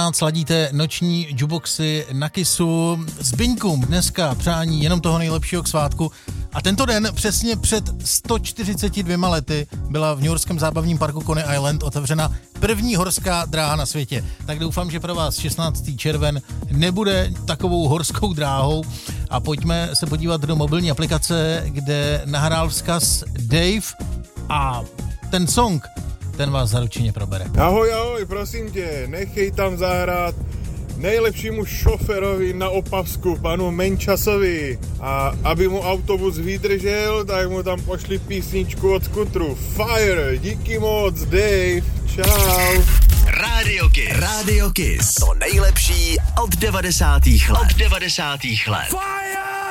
19 ladíte noční jukeboxy na Kissu. Zbyňkům dneska přání jenom toho nejlepšího k svátku. A tento den přesně před 142 lety byla v newyorském zábavním parku Coney Island otevřena první horská dráha na světě. Tak doufám, že pro vás 16. červen nebude takovou horskou dráhou. A pojďme se podívat do mobilní aplikace, kde nahrál vzkaz Dave a ten song, ten vás zaručeně probere. Ahoj, prosím tě, nechej tam zahrát nejlepšímu šoferovi na Opavsku, panu Menčasovi. A aby mu autobus vydržel, tak mu tam pošli písničku od Skutru. Fire, díky moc, Dave, čau. Radio Kiss. To nejlepší od 90. let.